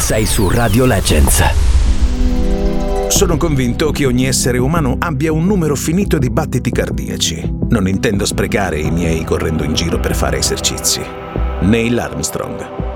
Sei su Radio Legends. Sono convinto che ogni essere umano abbia un numero finito di battiti cardiaci. Non intendo sprecare i miei correndo in giro per fare esercizi. Neil Armstrong.